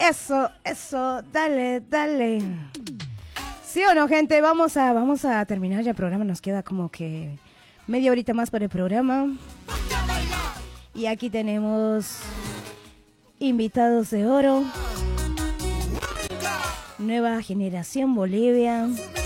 Eso, dale. ¿Sí o no, gente? Vamos a terminar ya el programa. Nos queda como que media horita más para el programa. Y aquí tenemos invitados de oro. Nueva Generación Bolivia.